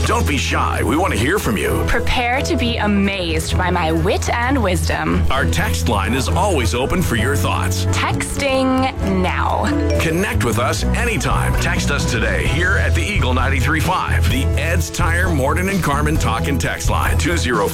Don't be shy. We want to hear from you. Prepare to be amazed by my wit and wisdom. Our text line is always open for your thoughts. Texting now. Connect with us anytime. Text us today here at the Eagle 93.5. The Ed's Tire Morton and Carmen Talk and Text line 204.